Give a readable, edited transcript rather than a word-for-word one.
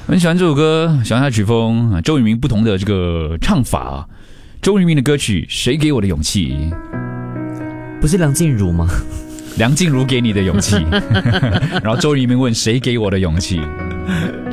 很喜欢这首歌，喜欢它的曲风，周渝民不同的这个唱法。周渝民的歌曲《谁给我的勇气》， 不是梁静茹吗？ 梁静茹给你的勇气，然后周渝民问谁给我的勇气。